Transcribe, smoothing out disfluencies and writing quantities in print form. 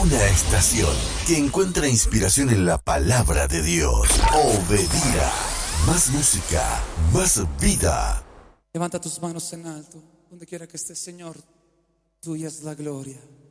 Una estación que encuentra inspiración en la palabra de Dios. Obedira. Más música, más vida. Levanta tus manos en alto, donde quiera que estés, Señor, tuya es la gloria.